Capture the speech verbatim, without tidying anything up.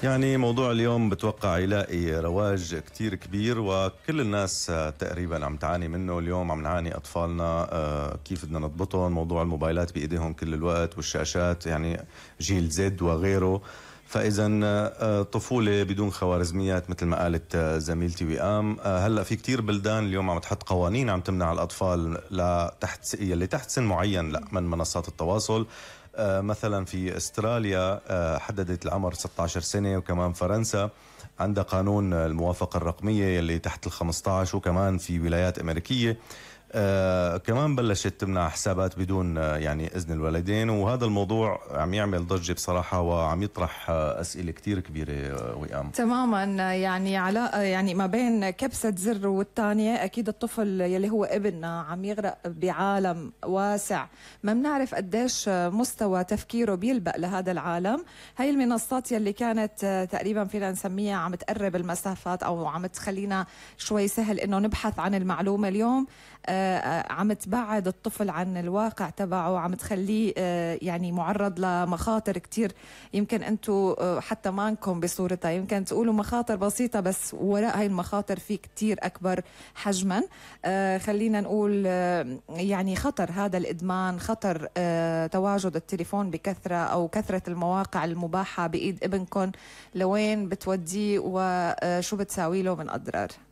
يعني موضوع اليوم بتوقع يلاقي رواج كتير كبير، وكل الناس تقريبا عم تعاني منه. اليوم عم نعاني أطفالنا آه، كيف بدنا نضبطهم. موضوع الموبايلات بإيديهم كل الوقت والشاشات، يعني جيل زد وغيره. فإذا آه، طفولة بدون خوارزميات مثل ما قالت آه، زميلتي وئام. آه، هلا في كتير بلدان اليوم عم تحط قوانين عم تمنع الأطفال لتحت س- يلي تحت سن معين لا من منصات التواصل. آه، مثلا في استراليا آه، حددت العمر ستة عشر سنة، وكمان فرنسا عندها قانون الموافقة الرقمية اللي تحت ال خمسة عشر، وكمان في ولايات أمريكية آه كمان بلشت تمنع حسابات بدون آه يعني إذن الوالدين. وهذا الموضوع عم يعمل ضجة بصراحة، وعم يطرح آه أسئلة كتير كبيرة. آه وئام تماما، يعني علاقة يعني ما بين كبسة زر والتانية. أكيد الطفل يلي هو ابننا عم يغرق بعالم واسع، ما بنعرف قديش مستوى تفكيره بيلبق لهذا العالم. هاي المنصات يلي كانت تقريبا فينا نسميها عم تقرب المسافات أو عم تخلينا شوي سهل إنه نبحث عن المعلومة، اليوم عم تبعد الطفل عن الواقع تبعه، عم تخليه يعني معرض لمخاطر كتير. يمكن أنتم حتى ما انكم بصورتها، يمكن تقولوا مخاطر بسيطة، بس وراء هاي المخاطر في كتير أكبر حجما. آه خلينا نقول آه يعني خطر هذا الإدمان، خطر آه تواجد التليفون بكثرة أو كثرة المواقع المباحة بإيد ابنكم، لوين بتوديه وشو بتساوي له من أضرار.